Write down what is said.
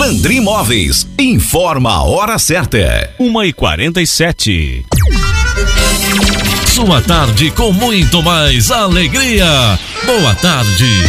Sandri Imóveis, informa a hora certa. 1h47. Sua tarde com muito mais alegria. Boa tarde.